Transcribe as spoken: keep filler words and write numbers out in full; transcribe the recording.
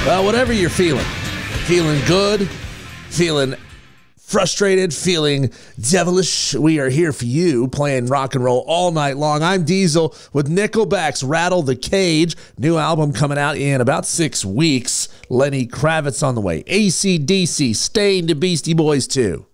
Well, whatever you're feeling, feeling good, feeling frustrated, feeling devilish, we are here for you, playing rock and roll all night long. I'm Diesel with Nickelback's Rattle the Cage. New album coming out in about six weeks. Lenny Kravitz on the way. A C D C, Staind to Beastie Boys two.